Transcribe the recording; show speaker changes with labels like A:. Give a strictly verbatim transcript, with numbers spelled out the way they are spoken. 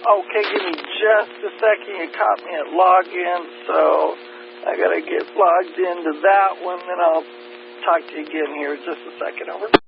A: Okay, give me just a second. You caught me at login, so I got to get logged into that one, then I'll talk to you again here in just a second. Over.